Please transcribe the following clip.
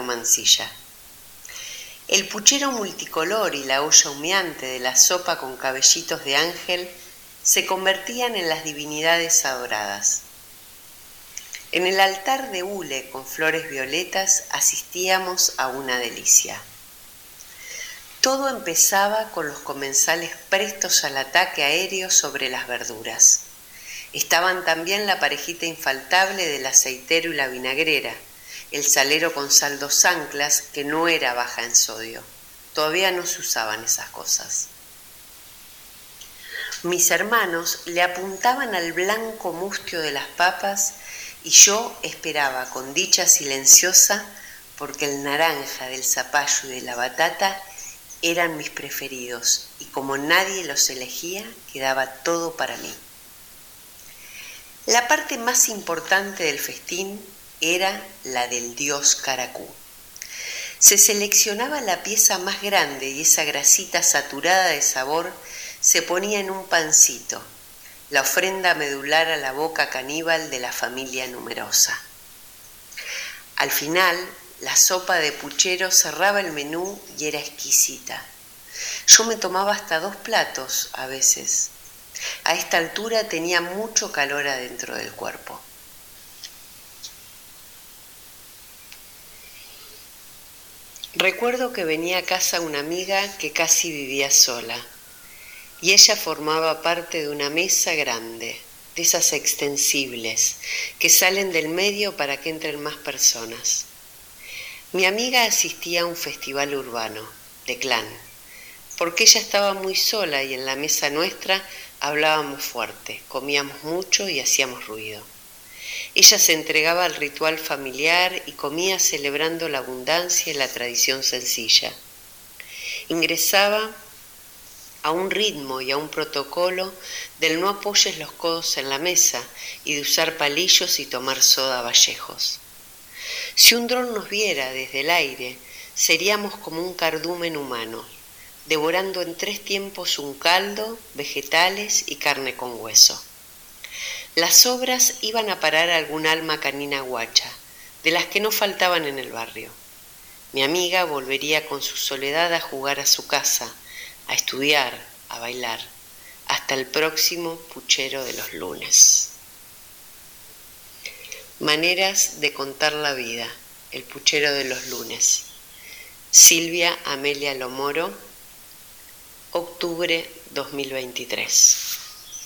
mancilla. El puchero multicolor y la olla humeante de la sopa con cabellitos de ángel se convertían en las divinidades adoradas. En el altar de hule con flores violetas asistíamos a una delicia. Todo empezaba con los comensales prestos al ataque aéreo sobre las verduras. Estaban también la parejita infaltable del aceitero y la vinagrera, el salero con sal dos anclas, que no era baja en sodio. Todavía no se usaban esas cosas. Mis hermanos le apuntaban al blanco mustio de las papas y yo esperaba con dicha silenciosa porque el naranja del zapallo y de la batata eran mis preferidos y como nadie los elegía, quedaba todo para mí. La parte más importante del festín era la del dios caracú. Se seleccionaba la pieza más grande y esa grasita saturada de sabor se ponía en un pancito, la ofrenda medular a la boca caníbal de la familia numerosa. Al final, la sopa de puchero cerraba el menú y era exquisita. Yo me tomaba hasta 2 platos a veces. A esta altura tenía mucho calor adentro del cuerpo. Recuerdo que venía a casa una amiga que casi vivía sola y ella formaba parte de una mesa grande, de esas extensibles, que salen del medio para que entren más personas. Mi amiga asistía a un festival urbano, de clan, porque ella estaba muy sola y en la mesa nuestra hablábamos fuerte, comíamos mucho y hacíamos ruido. Ella se entregaba al ritual familiar y comía celebrando la abundancia y la tradición sencilla. Ingresaba a un ritmo y a un protocolo del no apoyes los codos en la mesa y de usar palillos y tomar soda Vallejos. Si un dron nos viera desde el aire, seríamos como un cardumen humano, devorando en 3 tiempos un caldo, vegetales y carne con hueso. Las sobras iban a parar a algún alma canina guacha, de las que no faltaban en el barrio. Mi amiga volvería con su soledad a jugar a su casa, a estudiar, a bailar, hasta el próximo puchero de los lunes. Maneras de contar la vida, el puchero de los lunes. Silvia Amelia Lomoro, octubre 2023.